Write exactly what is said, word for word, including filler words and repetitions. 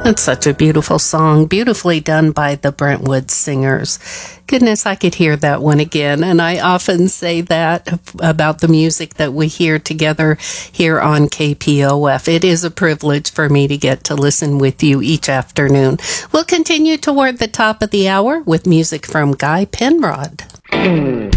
That's such a beautiful song, beautifully done by the Brentwood Singers. Goodness, I could hear that one again. And I often say that about the music that we hear together here on K P O F. It is a privilege for me to get to listen with you each afternoon. We'll continue toward the top of the hour with music from Guy Penrod.